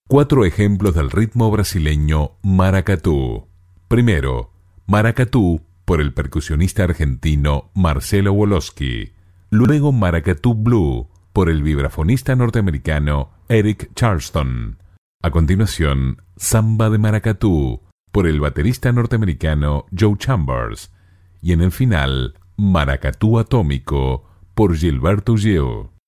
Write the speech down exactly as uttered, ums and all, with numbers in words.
Cuatro ejemplos del ritmo brasileño maracatú. Primero, maracatú por el percusionista argentino Marcelo Wolosky. Luego maracatú blue por el vibrafonista norteamericano Eric Charleston. A continuación, samba de maracatú por el baterista norteamericano Joe Chambers. Y en el final, maracatú atómico por Gilberto Gil.